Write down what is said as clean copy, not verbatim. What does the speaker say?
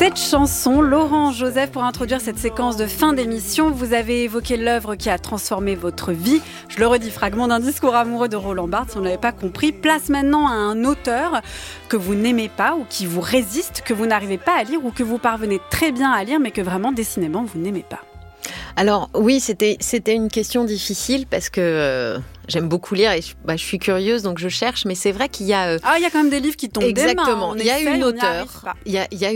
Cette chanson, Laurent Joseph, pour introduire cette séquence de fin d'émission, vous avez évoqué l'œuvre qui a transformé votre vie. Je le redis, fragment d'un discours amoureux de Roland Barthes, si on n'avait pas compris. Place maintenant à un auteur que vous n'aimez pas ou qui vous résiste, que vous n'arrivez pas à lire ou que vous parvenez très bien à lire mais que vraiment décidément vous n'aimez pas. Alors oui, c'était une question difficile parce que j'aime beaucoup lire et je suis curieuse donc je cherche, mais c'est vrai qu'il y a... il y a quand même des livres qui tombent des mains. Exactement, il y a une auteure